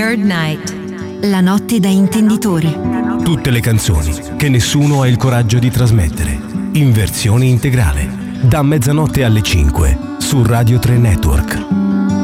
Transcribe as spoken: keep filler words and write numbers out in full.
Third Night. La notte da intenditori. Tutte le canzoni che nessuno ha il coraggio di trasmettere, in versione integrale, da mezzanotte alle cinque su Radio tre Network.